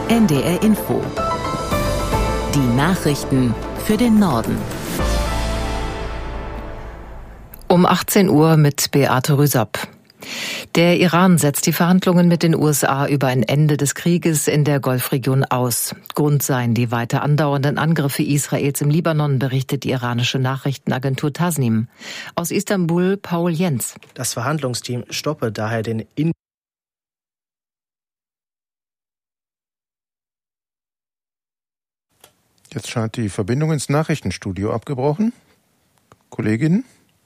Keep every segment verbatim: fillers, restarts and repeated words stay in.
N D R Info. Die Nachrichten für den Norden. Um achtzehn Uhr mit Beate Rüsapp. Der Iran setzt die Verhandlungen mit den U S A über ein Ende des Krieges in der Golfregion aus. Grund seien die weiter andauernden Angriffe Israels im Libanon, berichtet die iranische Nachrichtenagentur Tasnim. Aus Istanbul Paul Jens. Das Verhandlungsteam stoppe daher den In Jetzt scheint die Verbindung ins Nachrichtenstudio abgebrochen. Kollegin?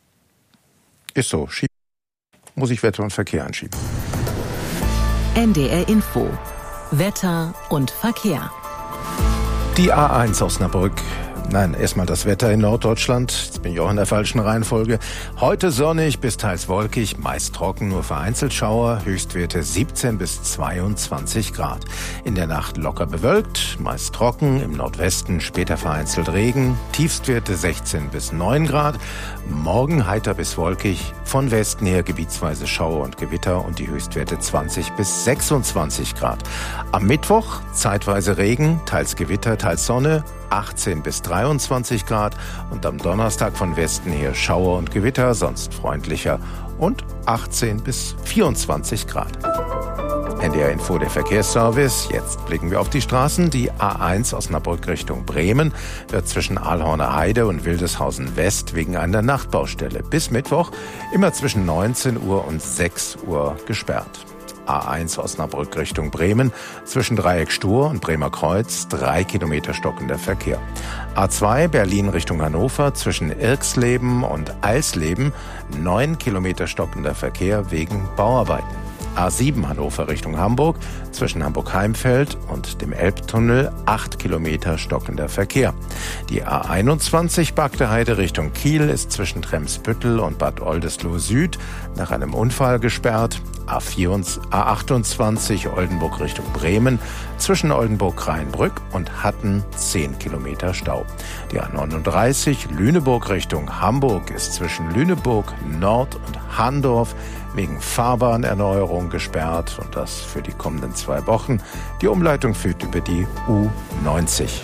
Ist so. Schieb- Muss ich Wetter und Verkehr anschieben. N D R Info. Wetter und Verkehr. Die A eins Osnabrück. Nein, erstmal das Wetter in Norddeutschland. Jetzt bin ich auch in der falschen Reihenfolge. Heute sonnig bis teils wolkig, meist trocken, nur vereinzelt Schauer. Höchstwerte siebzehn bis zweiundzwanzig Grad. In der Nacht locker bewölkt, meist trocken, im Nordwesten später vereinzelt Regen. Tiefstwerte sechzehn bis neun Grad. Morgen heiter bis wolkig, von Westen her gebietsweise Schauer und Gewitter und die Höchstwerte zwanzig bis sechsundzwanzig Grad. Am Mittwoch zeitweise Regen, teils Gewitter, teils Sonne. achtzehn bis dreiundzwanzig Grad und am Donnerstag von Westen her Schauer und Gewitter, sonst freundlicher und achtzehn bis vierundzwanzig Grad. N D R Info, der Verkehrsservice. Jetzt blicken wir auf die Straßen. Die A eins Osnabrück Richtung Bremen wird zwischen Ahlhorner Heide und Wildeshausen West wegen einer Nachtbaustelle bis Mittwoch immer zwischen neunzehn Uhr und sechs Uhr gesperrt. A eins Osnabrück Richtung Bremen, zwischen Dreieck Stur und Bremer Kreuz, drei Kilometer stockender Verkehr. A zwei Berlin Richtung Hannover, zwischen Irxleben und Eisleben, neun Kilometer stockender Verkehr wegen Bauarbeiten. A sieben Hannover Richtung Hamburg, zwischen Hamburg-Heimfeld und dem Elbtunnel, acht Kilometer stockender Verkehr. Die A einundzwanzig Bagde Heide Richtung Kiel ist zwischen Tremsbüttel und Bad Oldesloe Süd nach einem Unfall gesperrt. A achtundzwanzig Oldenburg Richtung Bremen, zwischen Oldenburg-Rheinbrück und Hatten zehn Kilometer Stau. Die A neununddreißig Lüneburg Richtung Hamburg ist zwischen Lüneburg Nord und Handorf wegen Fahrbahnerneuerung gesperrt und das für die kommenden zwei Wochen. Die Umleitung führt über die U neunzig.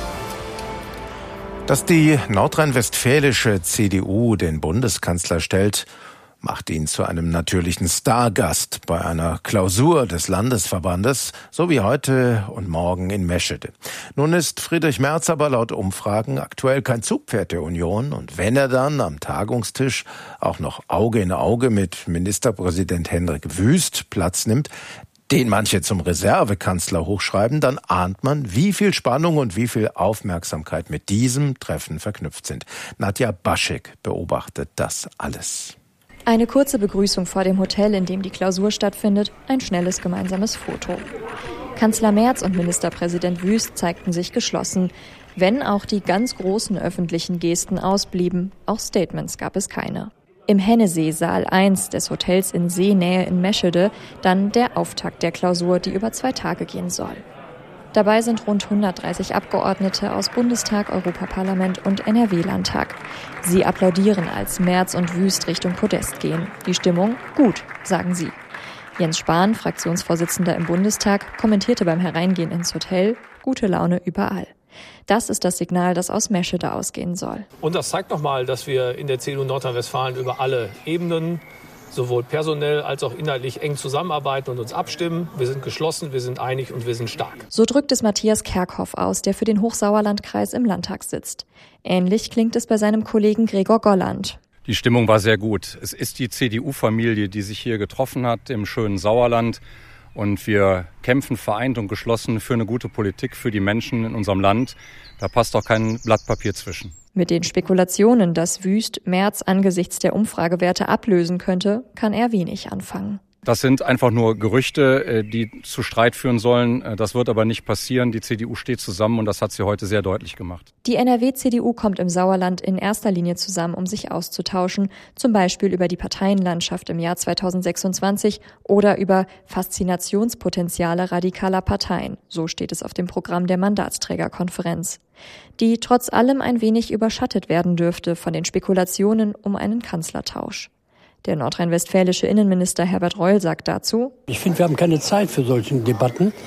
Dass die nordrhein-westfälische C D U den Bundeskanzler stellt, macht ihn zu einem natürlichen Stargast bei einer Klausur des Landesverbandes, so wie heute und morgen in Meschede. Nun ist Friedrich Merz aber laut Umfragen aktuell kein Zugpferd der Union und wenn er dann am Tagungstisch auch noch Auge in Auge mit Ministerpräsident Hendrik Wüst Platz nimmt, den manche zum Reservekanzler hochschreiben, dann ahnt man, wie viel Spannung und wie viel Aufmerksamkeit mit diesem Treffen verknüpft sind. Nadja Baschek beobachtet das alles. Eine kurze Begrüßung vor dem Hotel, in dem die Klausur stattfindet, ein schnelles gemeinsames Foto. Kanzler Merz und Ministerpräsident Wüst zeigten sich geschlossen, wenn auch die ganz großen öffentlichen Gesten ausblieben, auch Statements gab es keine. Im Hennessee Saal eins des Hotels in Seenähe in Meschede dann der Auftakt der Klausur, die über zwei Tage gehen soll. Dabei sind rund hundertdreißig Abgeordnete aus Bundestag, Europaparlament und N R W-Landtag. Sie applaudieren, als Merz und Wüst Richtung Podest gehen. Die Stimmung gut, sagen sie. Jens Spahn, Fraktionsvorsitzender im Bundestag, kommentierte beim Hereingehen ins Hotel: gute Laune überall. Das ist das Signal, das aus Meschede ausgehen soll. Und das zeigt nochmal, dass wir in der C D U Nordrhein-Westfalen über alle Ebenen, sowohl personell als auch inhaltlich, eng zusammenarbeiten und uns abstimmen. Wir sind geschlossen, wir sind einig und wir sind stark. So drückt es Matthias Kerkhoff aus, der für den Hochsauerlandkreis im Landtag sitzt. Ähnlich klingt es bei seinem Kollegen Gregor Golland. Die Stimmung war sehr gut. Es ist die C D U-Familie, die sich hier getroffen hat im schönen Sauerland. Und wir kämpfen vereint und geschlossen für eine gute Politik für die Menschen in unserem Land. Da passt auch kein Blatt Papier zwischen. Mit den Spekulationen, dass Wüst Merz angesichts der Umfragewerte ablösen könnte, kann er wenig anfangen. Das sind einfach nur Gerüchte, die zu Streit führen sollen. Das wird aber nicht passieren. Die C D U steht zusammen und das hat sie heute sehr deutlich gemacht. Die N R W-C D U kommt im Sauerland in erster Linie zusammen, um sich auszutauschen, zum Beispiel über die Parteienlandschaft im Jahr zweitausendsechsundzwanzig oder über Faszinationspotenziale radikaler Parteien. So steht es auf dem Programm der Mandatsträgerkonferenz, die trotz allem ein wenig überschattet werden dürfte von den Spekulationen um einen Kanzlertausch. Der nordrhein-westfälische Innenminister Herbert Reul sagt dazu: Ich finde, wir haben keine Zeit für solche Debatten.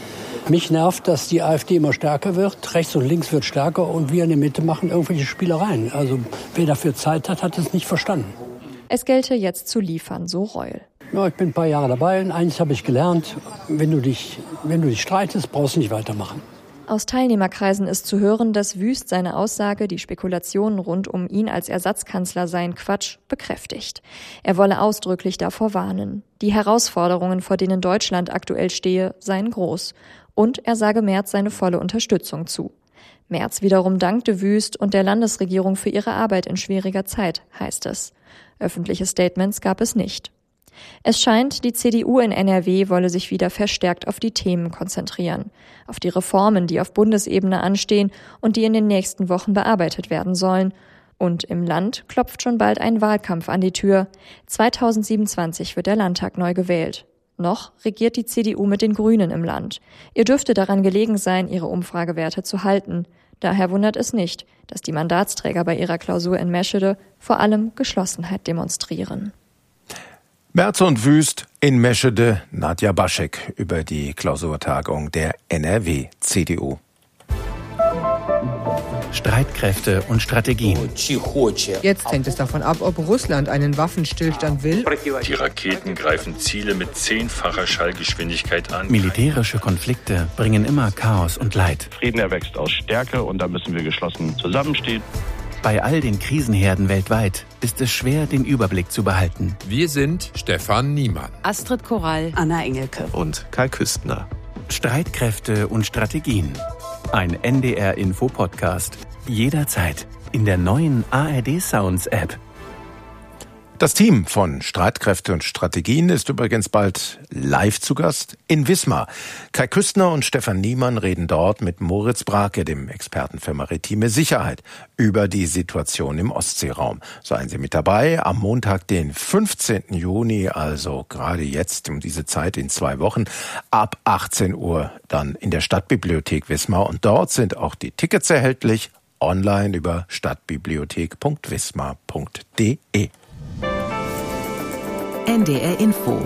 Mich nervt, dass die AfD immer stärker wird. Rechts und links wird stärker und wir in der Mitte machen irgendwelche Spielereien. Also wer dafür Zeit hat, hat es nicht verstanden. Es gelte jetzt zu liefern, so Reul. Ja, ich bin ein paar Jahre dabei und eins habe ich gelernt. Wenn du dich, wenn du dich streitest, brauchst du nicht weitermachen. Aus Teilnehmerkreisen ist zu hören, dass Wüst seine Aussage, die Spekulationen rund um ihn als Ersatzkanzler seien Quatsch, bekräftigt. Er wolle ausdrücklich davor warnen. Die Herausforderungen, vor denen Deutschland aktuell stehe, seien groß. Und er sage Merz seine volle Unterstützung zu. Merz wiederum dankte Wüst und der Landesregierung für ihre Arbeit in schwieriger Zeit, heißt es. Öffentliche Statements gab es nicht. Es scheint, die C D U in N R W wolle sich wieder verstärkt auf die Themen konzentrieren, auf die Reformen, die auf Bundesebene anstehen und die in den nächsten Wochen bearbeitet werden sollen. Und im Land klopft schon bald ein Wahlkampf an die Tür. zweitausendsiebenundzwanzig wird der Landtag neu gewählt. Noch regiert die C D U mit den Grünen im Land. Ihr dürfte daran gelegen sein, ihre Umfragewerte zu halten. Daher wundert es nicht, dass die Mandatsträger bei ihrer Klausur in Meschede vor allem Geschlossenheit demonstrieren. Merz und Wüst in Meschede, Nadja Baschek über die Klausurtagung der N R W C D U. Streitkräfte und Strategien. Jetzt hängt es davon ab, ob Russland einen Waffenstillstand will. Die Raketen greifen Ziele mit zehnfacher Schallgeschwindigkeit an. Militärische Konflikte bringen immer Chaos und Leid. Frieden erwächst aus Stärke und da müssen wir geschlossen zusammenstehen. Bei all den Krisenherden weltweit ist es schwer, den Überblick zu behalten. Wir sind Stefan Niemann, Astrid Korall, Anna Engelke und Kai Küstner. Streitkräfte und Strategien. Ein N D R-Info-Podcast. Jederzeit in der neuen A R D Sounds App. Das Team von Streitkräfte und Strategien ist übrigens bald live zu Gast in Wismar. Kai Küstner und Stefan Niemann reden dort mit Moritz Brake, dem Experten für maritime Sicherheit, über die Situation im Ostseeraum. Seien Sie mit dabei am Montag, den fünfzehnten Juni, also gerade jetzt um diese Zeit in zwei Wochen, ab achtzehn Uhr dann in der Stadtbibliothek Wismar. Und dort sind auch die Tickets erhältlich online über stadtbibliothek punkt wismar punkt de. N D R Info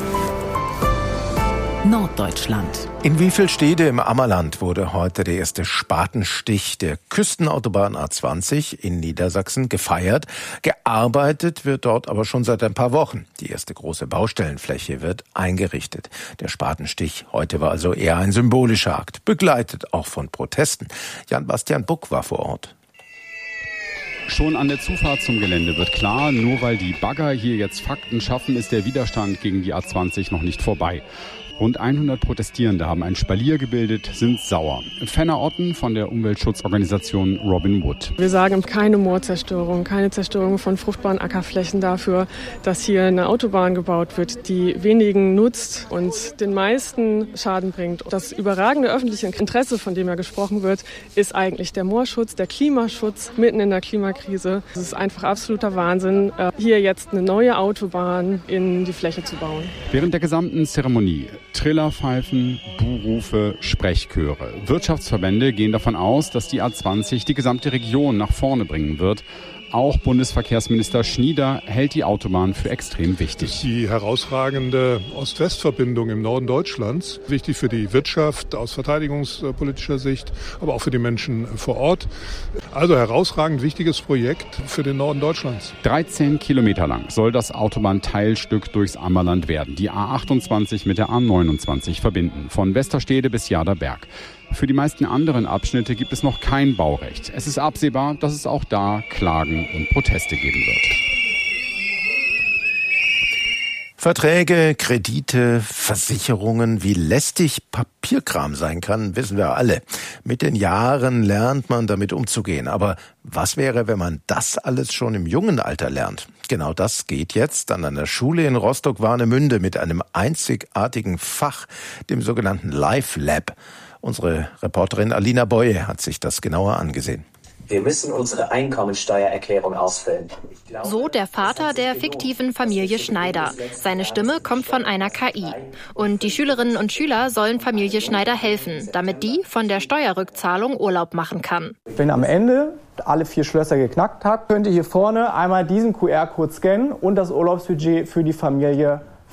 Norddeutschland. In Wiefelstede im Ammerland wurde heute der erste Spatenstich der Küstenautobahn A zwanzig in Niedersachsen gefeiert. Gearbeitet wird dort aber schon seit ein paar Wochen. Die erste große Baustellenfläche wird eingerichtet. Der Spatenstich heute war also eher ein symbolischer Akt, begleitet auch von Protesten. Jan-Bastian Buck war vor Ort. Schon an der Zufahrt zum Gelände wird klar, nur weil die Bagger hier jetzt Fakten schaffen, ist der Widerstand gegen die A zwanzig noch nicht vorbei. Rund hundert Protestierende haben ein Spalier gebildet, sind sauer. Fenner Otten von der Umweltschutzorganisation Robin Wood. Wir sagen keine Moorzerstörung, keine Zerstörung von fruchtbaren Ackerflächen dafür, dass hier eine Autobahn gebaut wird, die wenigen nutzt und den meisten Schaden bringt. Das überragende öffentliche Interesse, von dem ja gesprochen wird, ist eigentlich der Moorschutz, der Klimaschutz mitten in der Klimakrise. Es ist einfach absoluter Wahnsinn, hier jetzt eine neue Autobahn in die Fläche zu bauen. Während der gesamten Zeremonie Trillerpfeifen, Buhrufe, Sprechchöre. Wirtschaftsverbände gehen davon aus, dass die A zwanzig die gesamte Region nach vorne bringen wird. Auch Bundesverkehrsminister Schnieder hält die Autobahn für extrem wichtig. Die herausragende Ost-West-Verbindung im Norden Deutschlands, wichtig für die Wirtschaft aus verteidigungspolitischer Sicht, aber auch für die Menschen vor Ort. Also herausragend wichtiges Projekt für den Norden Deutschlands. dreizehn Kilometer lang soll das Autobahnteilstück durchs Ammerland werden. Die A achtundzwanzig mit der A neunundzwanzig verbinden, von Westerstede bis Jaderberg. Für die meisten anderen Abschnitte gibt es noch kein Baurecht. Es ist absehbar, dass es auch da Klagen und Proteste geben wird. Verträge, Kredite, Versicherungen, wie lästig Papierkram sein kann, wissen wir alle. Mit den Jahren lernt man damit umzugehen. Aber was wäre, wenn man das alles schon im jungen Alter lernt? Genau das geht jetzt an einer Schule in Rostock-Warnemünde mit einem einzigartigen Fach, dem sogenannten Life Lab. Unsere Reporterin Alina Boye hat sich das genauer angesehen. Wir müssen unsere Einkommensteuererklärung ausfüllen. Glaube, so der Vater der fiktiven Familie Schneider. Seine Stimme kommt von einer K I. Und die Schülerinnen und Schüler sollen Familie Schneider helfen, damit die von der Steuerrückzahlung Urlaub machen kann. Wenn am Ende alle vier Schlösser geknackt hat, könnt ihr hier vorne einmal diesen Q R-Code scannen und das Urlaubsbudget für die Familie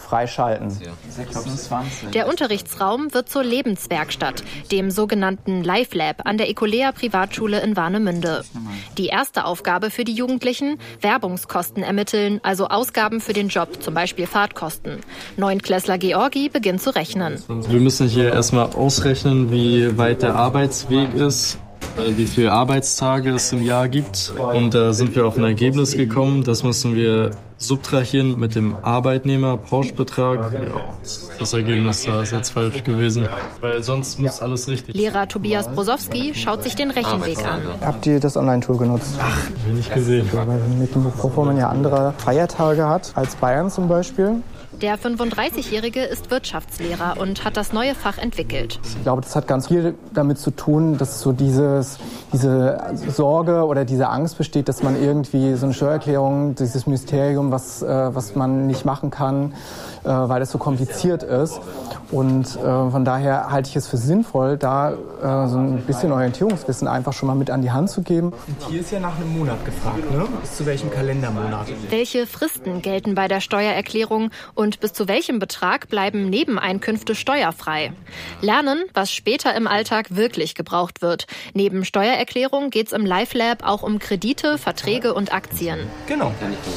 freischalten. Der Unterrichtsraum wird zur Lebenswerkstatt, dem sogenannten Life Lab an der Ecolea Privatschule in Warnemünde. Die erste Aufgabe für die Jugendlichen: Werbungskosten ermitteln, also Ausgaben für den Job, zum Beispiel Fahrtkosten. Neunklässler Georgi beginnt zu rechnen. Wir müssen hier erstmal ausrechnen, wie weit der Arbeitsweg ist, wie viele Arbeitstage es im Jahr gibt. Und da sind wir auf ein Ergebnis gekommen, das müssen wir subtrahieren mit dem Arbeitnehmer-Pauschbetrag. Ja, das Ergebnis da ist jetzt falsch gewesen, weil sonst muss alles richtig. Lehrer Tobias Brosowski schaut sich den Rechenweg an. Habt ihr das Online-Tool genutzt? Ach, hab ich nicht gesehen. Weil Mecklenburg-Vorpommern ja andere Feiertage hat als Bayern zum Beispiel. Der fünfunddreißigjährige ist Wirtschaftslehrer und hat das neue Fach entwickelt. Ich glaube, das hat ganz viel damit zu tun, dass so dieses, diese Sorge oder diese Angst besteht, dass man irgendwie so eine Steuererklärung, dieses Mysterium, was, äh, was man nicht machen kann, äh, weil es so kompliziert ist. Und äh, von daher halte ich es für sinnvoll, da äh, so ein bisschen Orientierungswissen einfach schon mal mit an die Hand zu geben. Und hier ist ja nach einem Monat gefragt, ne? Bis zu welchem Kalendermonat? Welche Fristen gelten bei der Steuererklärung und bis zu welchem Betrag bleiben Nebeneinkünfte steuerfrei? Lernen, was später im Alltag wirklich gebraucht wird. Neben Steuererklärung geht es im Life Lab auch um Kredite, Verträge und Aktien. Genau.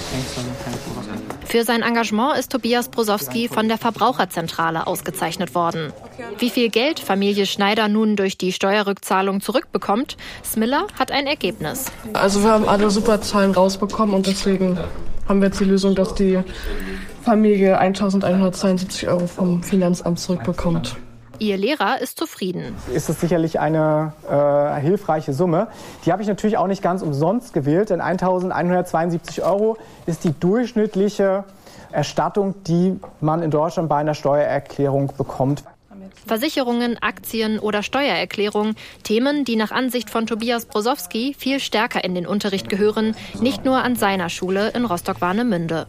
Für sein Engagement ist Tobias Brosowski von der Verbraucherzentrale ausgezeichnet worden. Wie viel Geld Familie Schneider nun durch die Steuerrückzahlung zurückbekommt, Smiller hat ein Ergebnis. Also wir haben alle super Zahlen rausbekommen und deswegen haben wir jetzt die Lösung, dass die Familie eintausendeinhundertzweiundsiebzig Euro vom Finanzamt zurückbekommt. Ihr Lehrer ist zufrieden. Ist es sicherlich eine äh, hilfreiche Summe. Die habe ich natürlich auch nicht ganz umsonst gewählt, denn eintausendeinhundertzweiundsiebzig Euro ist die durchschnittliche Erstattung, die man in Deutschland bei einer Steuererklärung bekommt. Versicherungen, Aktien oder Steuererklärung, Themen, die nach Ansicht von Tobias Brosowski viel stärker in den Unterricht gehören, nicht nur an seiner Schule in Rostock-Warnemünde.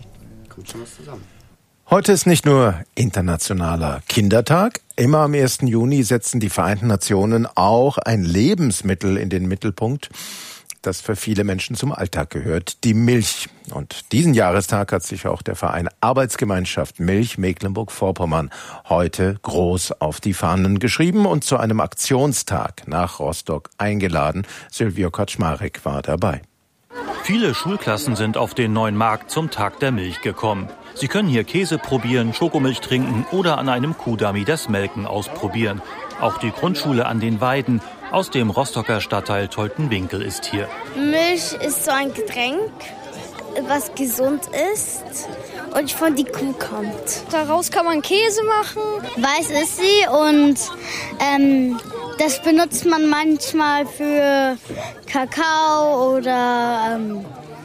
Heute ist nicht nur Internationaler Kindertag. Immer am ersten Juni setzen die Vereinten Nationen auch ein Lebensmittel in den Mittelpunkt, das für viele Menschen zum Alltag gehört, die Milch. Und diesen Jahrestag hat sich auch der Verein Arbeitsgemeinschaft Milch Mecklenburg-Vorpommern heute groß auf die Fahnen geschrieben und zu einem Aktionstag nach Rostock eingeladen. Sylvio Kaczmarek war dabei. Viele Schulklassen sind auf den neuen Markt zum Tag der Milch gekommen. Sie können hier Käse probieren, Schokomilch trinken oder an einem Kuhdummy das Melken ausprobieren. Auch die Grundschule an den Weiden aus dem Rostocker Stadtteil Toltenwinkel ist hier. Milch ist so ein Getränk, was gesund ist und von die Kuh kommt. Daraus kann man Käse machen. Weiß ist sie und ähm, das benutzt man manchmal für Kakao oder ähm,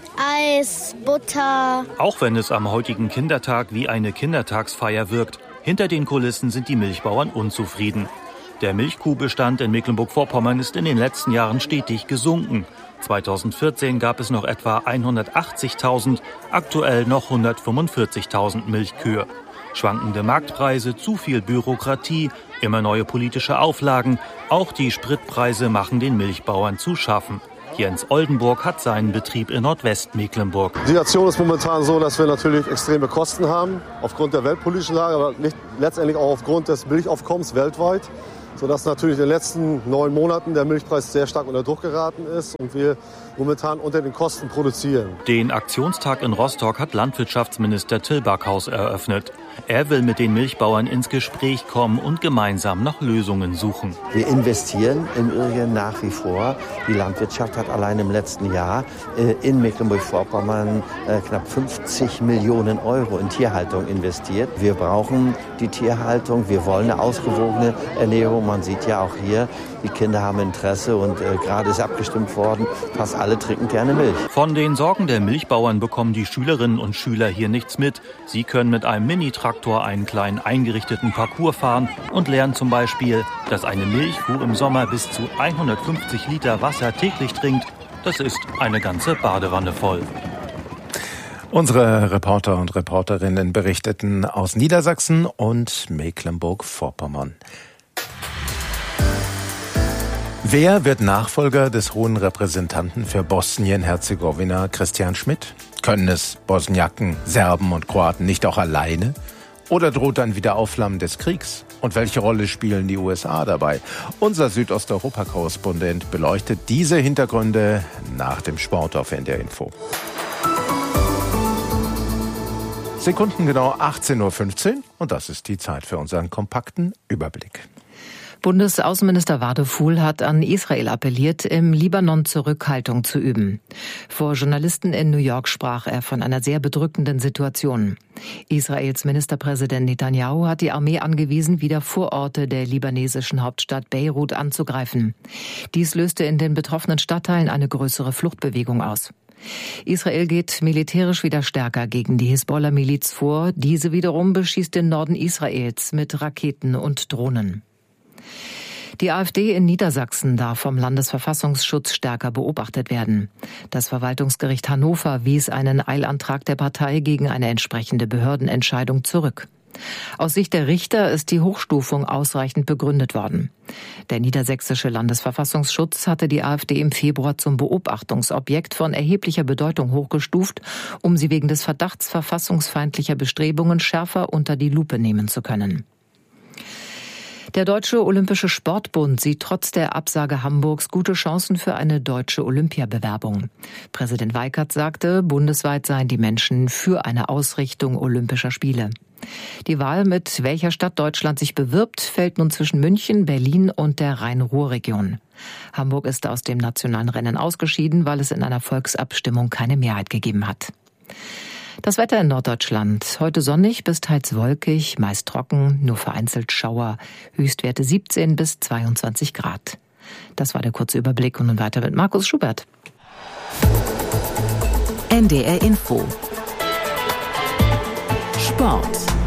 Eis, Butter. Auch wenn es am heutigen Kindertag wie eine Kindertagsfeier wirkt, hinter den Kulissen sind die Milchbauern unzufrieden. Der Milchkuhbestand in Mecklenburg-Vorpommern ist in den letzten Jahren stetig gesunken. zweitausendvierzehn gab es noch etwa hundertachtzigtausend, aktuell noch hundertfünfundvierzigtausend Milchkühe. Schwankende Marktpreise, zu viel Bürokratie, immer neue politische Auflagen, auch die Spritpreise machen den Milchbauern zu schaffen. Jens Oldenburg hat seinen Betrieb in Nordwestmecklenburg. Die Situation ist momentan so, dass wir natürlich extreme Kosten haben, aufgrund der weltpolitischen Lage, aber nicht, letztendlich auch aufgrund des Milchaufkommens weltweit, sodass natürlich in den letzten neun Monaten der Milchpreis sehr stark unter Druck geraten ist und wir momentan unter den Kosten produzieren. Den Aktionstag in Rostock hat Landwirtschaftsminister Till Backhaus eröffnet. Er will mit den Milchbauern ins Gespräch kommen und gemeinsam nach Lösungen suchen. Wir investieren im Übrigen nach wie vor. Die Landwirtschaft hat allein im letzten Jahr äh, in Mecklenburg-Vorpommern äh, knapp fünfzig Millionen Euro in Tierhaltung investiert. Wir brauchen die Tierhaltung, wir wollen eine ausgewogene Ernährung. Man sieht ja auch hier, die Kinder haben Interesse und äh, gerade ist abgestimmt worden, fast alle trinken gerne Milch. Von den Sorgen der Milchbauern bekommen die Schülerinnen und Schüler hier nichts mit. Sie können mit einem Mini-Traktor einen kleinen eingerichteten Parcours fahren und lernen zum Beispiel, dass eine Milchkuh im Sommer bis zu hundertfünfzig Liter Wasser täglich trinkt. Das ist eine ganze Badewanne voll. Unsere Reporter und Reporterinnen berichteten aus Niedersachsen und Mecklenburg-Vorpommern. Wer wird Nachfolger des Hohen Repräsentanten für Bosnien-Herzegowina, Christian Schmidt? Können es Bosniaken, Serben und Kroaten nicht auch alleine? Oder droht dann wieder Aufflammen des Kriegs? Und welche Rolle spielen die U S A dabei? Unser Südosteuropa-Korrespondent beleuchtet diese Hintergründe nach dem Sport auf N D R Info. Sekundengenau achtzehn Uhr fünfzehn und das ist die Zeit für unseren kompakten Überblick. Bundesaußenminister Wadefuhl hat an Israel appelliert, im Libanon Zurückhaltung zu üben. Vor Journalisten in New York sprach er von einer sehr bedrückenden Situation. Israels Ministerpräsident Netanyahu hat die Armee angewiesen, wieder Vororte der libanesischen Hauptstadt Beirut anzugreifen. Dies löste in den betroffenen Stadtteilen eine größere Fluchtbewegung aus. Israel geht militärisch wieder stärker gegen die Hisbollah-Miliz vor. Diese wiederum beschießt den Norden Israels mit Raketen und Drohnen. Die AfD in Niedersachsen darf vom Landesverfassungsschutz stärker beobachtet werden. Das Verwaltungsgericht Hannover wies einen Eilantrag der Partei gegen eine entsprechende Behördenentscheidung zurück. Aus Sicht der Richter ist die Hochstufung ausreichend begründet worden. Der niedersächsische Landesverfassungsschutz hatte die AfD im Februar zum Beobachtungsobjekt von erheblicher Bedeutung hochgestuft, um sie wegen des Verdachts verfassungsfeindlicher Bestrebungen schärfer unter die Lupe nehmen zu können. Der Deutsche Olympische Sportbund sieht trotz der Absage Hamburgs gute Chancen für eine deutsche Olympiabewerbung. Präsident Weikert sagte, bundesweit seien die Menschen für eine Ausrichtung Olympischer Spiele. Die Wahl, mit welcher Stadt Deutschland sich bewirbt, fällt nun zwischen München, Berlin und der Rhein-Ruhr-Region. Hamburg ist aus dem nationalen Rennen ausgeschieden, weil es in einer Volksabstimmung keine Mehrheit gegeben hat. Das Wetter in Norddeutschland. Heute sonnig bis teils wolkig, meist trocken, nur vereinzelt Schauer. Höchstwerte siebzehn bis zweiundzwanzig Grad. Das war der kurze Überblick und nun weiter mit Markus Schubert. N D R Info. Sport.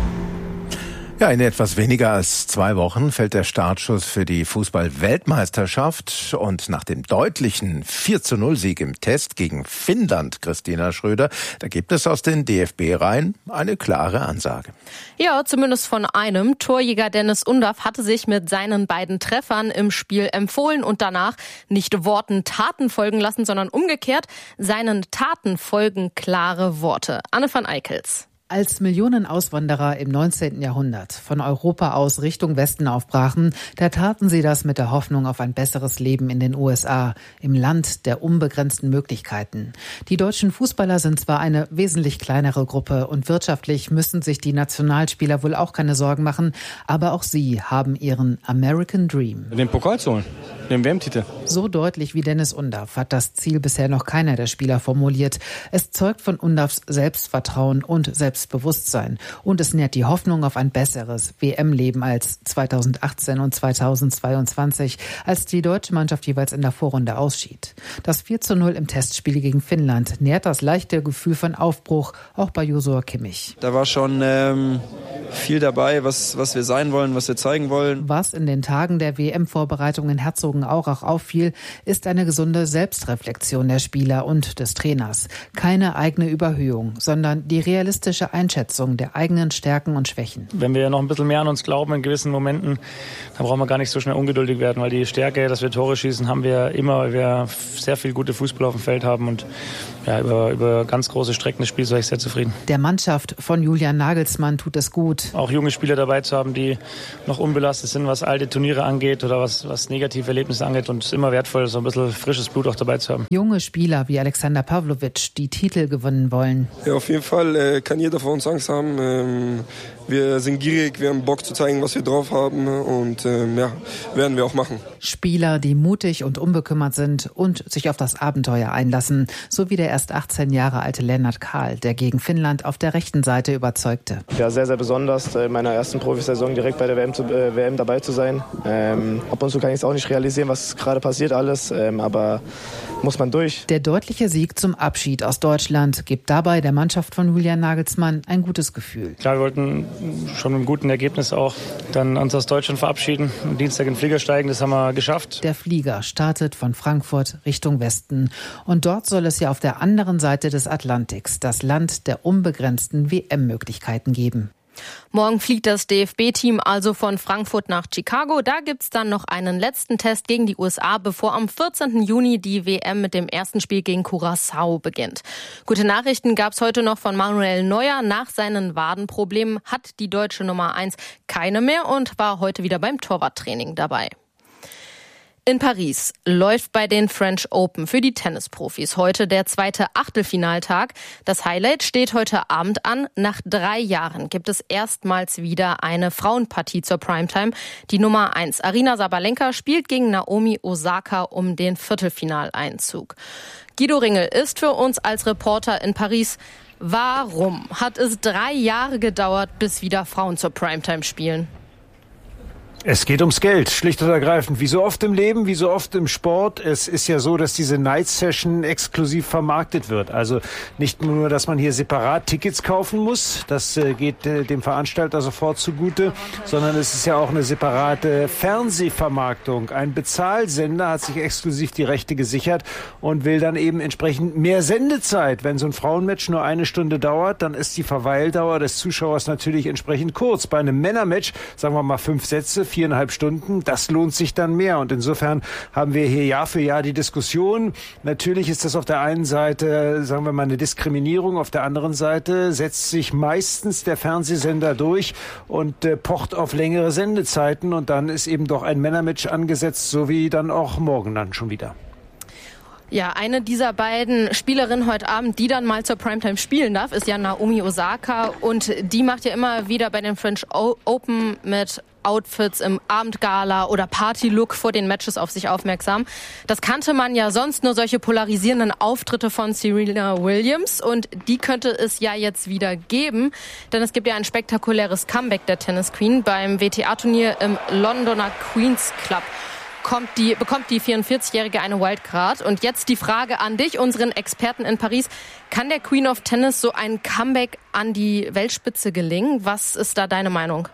Ja, in etwas weniger als zwei Wochen fällt der Startschuss für die Fußball-Weltmeisterschaft und nach dem deutlichen vier zu null Sieg im Test gegen Finnland, Christina Schröder, da gibt es aus den D F B-Reihen eine klare Ansage. Ja, zumindest von einem. Torjäger Dennis Undaff hatte sich mit seinen beiden Treffern im Spiel empfohlen und danach nicht Worten Taten folgen lassen, sondern umgekehrt, seinen Taten folgen klare Worte. Anne van Eickels. Als Millionen Auswanderer im neunzehnten Jahrhundert von Europa aus Richtung Westen aufbrachen, da taten sie das mit der Hoffnung auf ein besseres Leben in den U S A, im Land der unbegrenzten Möglichkeiten. Die deutschen Fußballer sind zwar eine wesentlich kleinere Gruppe und wirtschaftlich müssen sich die Nationalspieler wohl auch keine Sorgen machen, aber auch sie haben ihren American Dream. Den Pokal zu holen, den W M-Titel. So deutlich wie Dennis Undaff hat das Ziel bisher noch keiner der Spieler formuliert. Es zeugt von Undaffs Selbstvertrauen und Selbstvertrauen. Bewusstsein und es nährt die Hoffnung auf ein besseres W M-Leben als zweitausendachtzehn und zweitausendzweiundzwanzig, als die deutsche Mannschaft jeweils in der Vorrunde ausschied. Das vier zu null im Testspiel gegen Finnland nährt das leichte Gefühl von Aufbruch auch bei Joshua Kimmich. Da war schon ähm, viel dabei, was, was wir sein wollen, was wir zeigen wollen. Was in den Tagen der W M-Vorbereitung in Herzogenaurach auffiel, ist eine gesunde Selbstreflexion der Spieler und des Trainers. Keine eigene Überhöhung, sondern die realistische Einschätzung der eigenen Stärken und Schwächen. Wenn wir noch ein bisschen mehr an uns glauben in gewissen Momenten, dann brauchen wir gar nicht so schnell ungeduldig werden, weil die Stärke, dass wir Tore schießen, haben wir immer, weil wir sehr viel gute Fußball auf dem Feld haben und ja, über, über ganz große Strecken des Spiels war ich sehr zufrieden. Der Mannschaft von Julian Nagelsmann tut es gut. Auch junge Spieler dabei zu haben, die noch unbelastet sind, was alte Turniere angeht oder was, was negative Erlebnisse angeht, und es ist immer wertvoll, so ein bisschen frisches Blut auch dabei zu haben. Junge Spieler wie Alexander Pavlovic, die Titel gewinnen wollen. Ja, auf jeden Fall äh, kann jeder vor uns Angst haben. Ähm, wir sind gierig, wir haben Bock zu zeigen, was wir drauf haben und ähm, ja, werden wir auch machen. Spieler, die mutig und unbekümmert sind und sich auf das Abenteuer einlassen, so wie der erst achtzehn Jahre alte Lennart Kahl, der gegen Finnland auf der rechten Seite überzeugte. Ja, sehr, sehr besonders, in meiner ersten Profisaison direkt bei der W M, zu, äh, W M dabei zu sein. Ähm, ab und zu kann ich es auch nicht realisieren, was gerade passiert alles, ähm, aber muss man durch. Der deutliche Sieg zum Abschied aus Deutschland gibt dabei der Mannschaft von Julian Nagelsmann ein gutes Gefühl. Klar, wir wollten schon mit einem guten Ergebnis auch dann uns aus Deutschland verabschieden, am Dienstag in den Flieger steigen, das haben wir geschafft. Der Flieger startet von Frankfurt Richtung Westen und dort soll es ja auf der anderen Seite des Atlantiks das Land der unbegrenzten W M-Möglichkeiten geben. Morgen fliegt das D F B-Team also von Frankfurt nach Chicago. Da gibt's dann noch einen letzten Test gegen die U S A, bevor am vierzehnten Juni die W M mit dem ersten Spiel gegen Curaçao beginnt. Gute Nachrichten gab's heute noch von Manuel Neuer. Nach seinen Wadenproblemen hat die deutsche Nummer eins keine mehr und war heute wieder beim Torwarttraining dabei. In Paris läuft bei den French Open für die Tennisprofis heute der zweite Achtelfinaltag. Das Highlight steht heute Abend an. Nach drei Jahren gibt es erstmals wieder eine Frauenpartie zur Primetime. Die Nummer eins, Aryna Sabalenka, spielt gegen Naomi Osaka um den Viertelfinaleinzug. Guido Ringel ist für uns als Reporter in Paris. Warum hat es drei Jahre gedauert, bis wieder Frauen zur Primetime spielen? Es geht ums Geld, schlicht und ergreifend. Wie so oft im Leben, wie so oft im Sport. Es ist ja so, dass diese Night Session exklusiv vermarktet wird. Also nicht nur, dass man hier separat Tickets kaufen muss. Das äh, geht äh, dem Veranstalter sofort zugute. Sondern es ist ja auch eine separate Fernsehvermarktung. Ein Bezahlsender hat sich exklusiv die Rechte gesichert und will dann eben entsprechend mehr Sendezeit. Wenn so ein Frauenmatch nur eine Stunde dauert, dann ist die Verweildauer des Zuschauers natürlich entsprechend kurz. Bei einem Männermatch, sagen wir mal fünf Sätze, viereinhalb Stunden, das lohnt sich dann mehr. Und insofern haben wir hier Jahr für Jahr die Diskussion. Natürlich ist das auf der einen Seite, sagen wir mal, eine Diskriminierung. Auf der anderen Seite setzt sich meistens der Fernsehsender durch und äh, pocht auf längere Sendezeiten. Und dann ist eben doch ein Männermatch angesetzt, so wie dann auch morgen dann schon wieder. Ja, eine dieser beiden Spielerinnen heute Abend, die dann mal zur Primetime spielen darf, ist ja Naomi Osaka. Und die macht ja immer wieder bei den French Open mit Outfits im Abendgala oder Partylook vor den Matches auf sich aufmerksam. Das kannte man ja sonst nur solche polarisierenden Auftritte von Serena Williams und die könnte es ja jetzt wieder geben, denn es gibt ja ein spektakuläres Comeback der Tennis Queen beim W T A-Turnier im Londoner Queen's Club. Kommt die, bekommt die vierundvierzigjährige eine Wildcard. Und jetzt die Frage an dich, unseren Experten in Paris. Kann der Queen of Tennis so ein Comeback an die Weltspitze gelingen? Was ist da deine Meinung?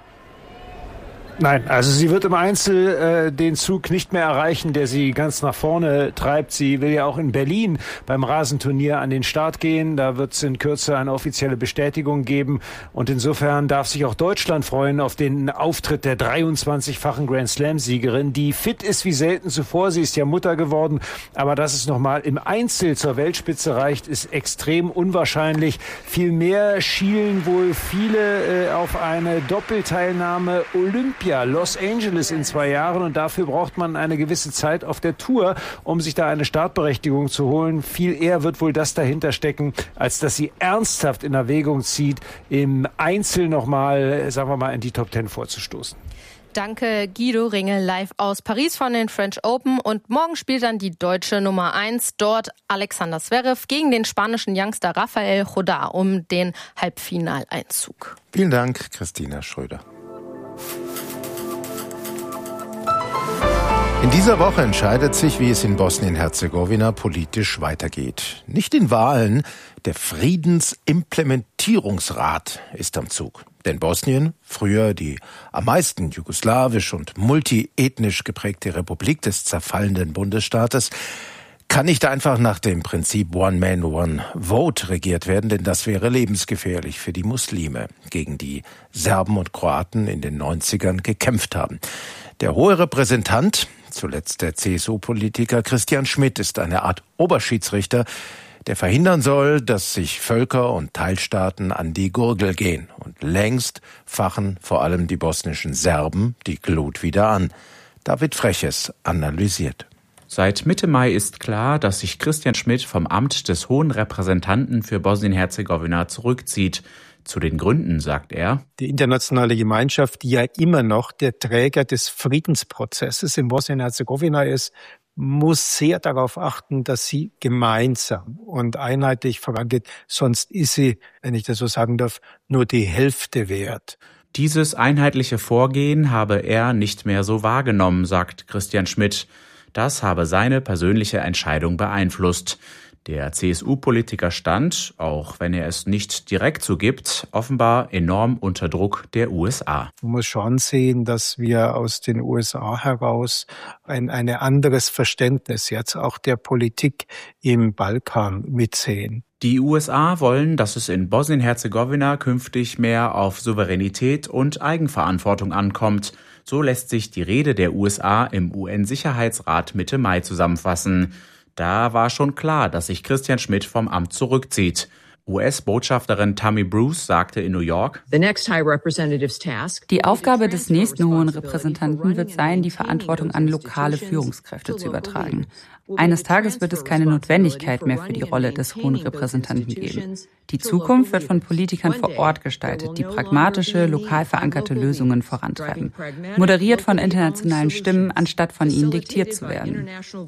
Nein, also sie wird im Einzel äh, den Zug nicht mehr erreichen, der sie ganz nach vorne treibt. Sie will ja auch in Berlin beim Rasenturnier an den Start gehen. Da wird es in Kürze eine offizielle Bestätigung geben. Und insofern darf sich auch Deutschland freuen auf den Auftritt der dreiundzwanzigfachen Grand Slam-Siegerin, die fit ist wie selten zuvor. Sie ist ja Mutter geworden. Aber dass es nochmal im Einzel zur Weltspitze reicht, ist extrem unwahrscheinlich. Vielmehr schielen wohl viele äh, auf eine Doppelteilnahme Olympia. Los Angeles in zwei Jahren und dafür braucht man eine gewisse Zeit auf der Tour, um sich da eine Startberechtigung zu holen. Viel eher wird wohl das dahinter stecken, als dass sie ernsthaft in Erwägung zieht, im Einzel nochmal, sagen wir mal, in die Top Ten vorzustoßen. Danke Guido Ringel live aus Paris von den French Open und morgen spielt dann die deutsche Nummer eins, dort Alexander Zverev gegen den spanischen Youngster Rafael Jodar um den Halbfinaleinzug. Vielen Dank, Christina Schröder. In dieser Woche entscheidet sich, wie es in Bosnien-Herzegowina politisch weitergeht. Nicht in Wahlen, der Friedensimplementierungsrat ist am Zug. Denn Bosnien, früher die am meisten jugoslawisch und multiethnisch geprägte Republik des zerfallenden Bundesstaates, kann nicht einfach nach dem Prinzip One Man, One Vote regiert werden, denn das wäre lebensgefährlich für die Muslime, gegen die Serben und Kroaten in den neunzigern gekämpft haben. Der hohe Repräsentant, zuletzt der C S U-Politiker Christian Schmidt, ist eine Art Oberschiedsrichter, der verhindern soll, dass sich Völker und Teilstaaten an die Gurgel gehen. Und längst fachen vor allem die bosnischen Serben die Glut wieder an. David Freches analysiert. Seit Mitte Mai ist klar, dass sich Christian Schmidt vom Amt des Hohen Repräsentanten für Bosnien-Herzegowina zurückzieht. Zu den Gründen sagt er: Die internationale Gemeinschaft, die ja immer noch der Träger des Friedensprozesses in Bosnien-Herzegowina ist, muss sehr darauf achten, dass sie gemeinsam und einheitlich vorangeht. Sonst ist sie, wenn ich das so sagen darf, nur die Hälfte wert. Dieses einheitliche Vorgehen habe er nicht mehr so wahrgenommen, sagt Christian Schmidt. Das habe seine persönliche Entscheidung beeinflusst. Der C S U-Politiker stand, auch wenn er es nicht direkt zugibt, offenbar enorm unter Druck der U S A. Man muss schon sehen, dass wir aus den U S A heraus ein, ein anderes Verständnis jetzt auch der Politik im Balkan mitsehen. Die U S A wollen, dass es in Bosnien-Herzegowina künftig mehr auf Souveränität und Eigenverantwortung ankommt. So lässt sich die Rede der U S A im U N-Sicherheitsrat Mitte Mai zusammenfassen. Da war schon klar, dass sich Christian Schmidt vom Amt zurückzieht. U S-Botschafterin Tammy Bruce sagte in New York: Die Aufgabe des nächsten Hohen Repräsentanten wird sein, die Verantwortung an lokale Führungskräfte zu übertragen. Eines Tages wird es keine Notwendigkeit mehr für die Rolle des Hohen Repräsentanten geben. Die Zukunft wird von Politikern vor Ort gestaltet, die pragmatische, lokal verankerte Lösungen vorantreiben. Moderiert von internationalen Stimmen, anstatt von ihnen diktiert zu werden.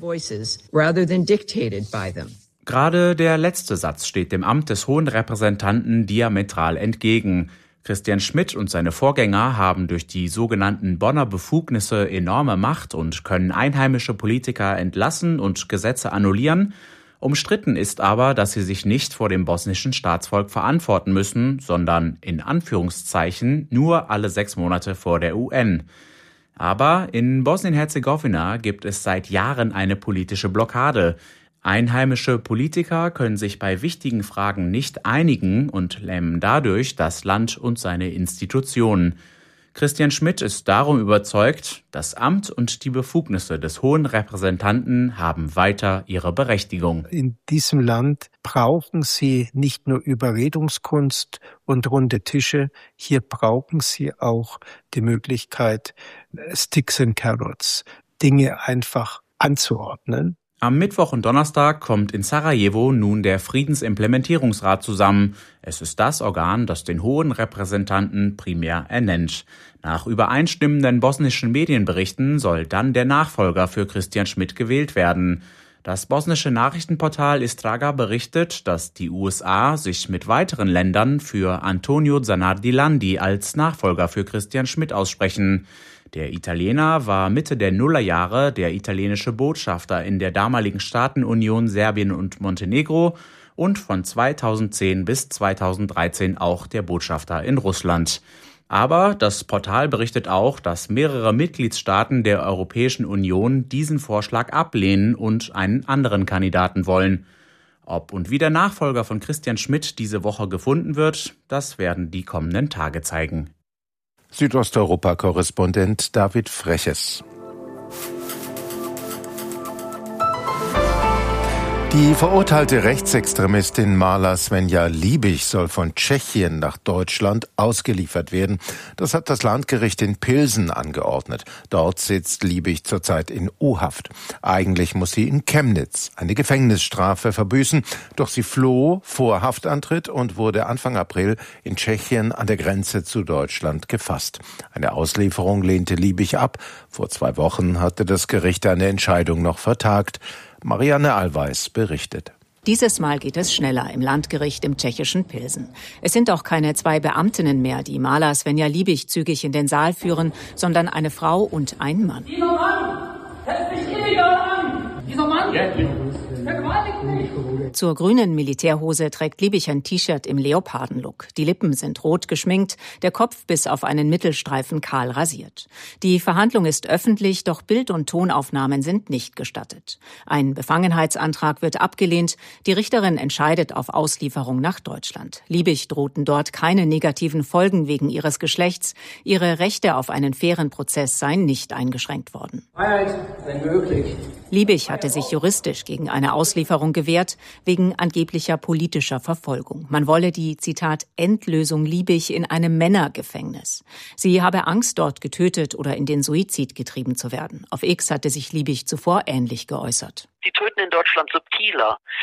Gerade der letzte Satz steht dem Amt des Hohen Repräsentanten diametral entgegen. Christian Schmidt und seine Vorgänger haben durch die sogenannten Bonner Befugnisse enorme Macht und können einheimische Politiker entlassen und Gesetze annullieren. Umstritten ist aber, dass sie sich nicht vor dem bosnischen Staatsvolk verantworten müssen, sondern in Anführungszeichen nur alle sechs Monate vor der U N. Aber in Bosnien-Herzegowina gibt es seit Jahren eine politische Blockade. Einheimische Politiker können sich bei wichtigen Fragen nicht einigen und lähmen dadurch das Land und seine Institutionen. Christian Schmidt ist darum überzeugt, das Amt und die Befugnisse des Hohen Repräsentanten haben weiter ihre Berechtigung. In diesem Land brauchen Sie nicht nur Überredungskunst und runde Tische, hier brauchen Sie auch die Möglichkeit, Sticks and Carrots, Dinge einfach anzuordnen. Am Mittwoch und Donnerstag kommt in Sarajevo nun der Friedensimplementierungsrat zusammen. Es ist das Organ, das den Hohen Repräsentanten primär ernennt. Nach übereinstimmenden bosnischen Medienberichten soll dann der Nachfolger für Christian Schmidt gewählt werden. Das bosnische Nachrichtenportal Istraga berichtet, dass die U S A sich mit weiteren Ländern für Antonio Zanardi Landi als Nachfolger für Christian Schmidt aussprechen. Der Italiener war Mitte der Nullerjahre der italienische Botschafter in der damaligen Staatenunion Serbien und Montenegro und von zweitausendzehn bis zweitausenddreizehn auch der Botschafter in Russland. Aber das Portal berichtet auch, dass mehrere Mitgliedstaaten der Europäischen Union diesen Vorschlag ablehnen und einen anderen Kandidaten wollen. Ob und wie der Nachfolger von Christian Schmidt diese Woche gefunden wird, das werden die kommenden Tage zeigen. Südosteuropa-Korrespondent David Freches. Die verurteilte Rechtsextremistin Marla Svenja Liebig soll von Tschechien nach Deutschland ausgeliefert werden. Das hat das Landgericht in Pilsen angeordnet. Dort sitzt Liebig zurzeit in U-Haft. Eigentlich muss sie in Chemnitz eine Gefängnisstrafe verbüßen. Doch sie floh vor Haftantritt und wurde Anfang April in Tschechien an der Grenze zu Deutschland gefasst. Eine Auslieferung lehnte Liebig ab. Vor zwei Wochen hatte das Gericht eine Entscheidung noch vertagt. Marianne Allweis berichtet. Dieses Mal geht es schneller im Landgericht im tschechischen Pilsen. Es sind auch keine zwei Beamtinnen mehr, die Marla Svenja Liebig zügig in den Saal führen, sondern eine Frau und ein Mann. Dieser Mann hält mich illegal an! Dieser Mann vergewaltigt mich! Zur grünen Militärhose trägt Liebig ein T-Shirt im Leopardenlook. Die Lippen sind rot geschminkt, der Kopf bis auf einen Mittelstreifen kahl rasiert. Die Verhandlung ist öffentlich, doch Bild- und Tonaufnahmen sind nicht gestattet. Ein Befangenheitsantrag wird abgelehnt. Die Richterin entscheidet auf Auslieferung nach Deutschland. Liebig drohten dort keine negativen Folgen wegen ihres Geschlechts. Ihre Rechte auf einen fairen Prozess seien nicht eingeschränkt worden. Freiheit, wenn möglich. Liebig hatte sich juristisch gegen eine Auslieferung gewehrt, wegen angeblicher politischer Verfolgung. Man wolle die, Zitat, Endlösung Liebig in einem Männergefängnis. Sie habe Angst, dort getötet oder in den Suizid getrieben zu werden. Auf X hatte sich Liebig zuvor ähnlich geäußert. Sie töten in Deutschland subtiler.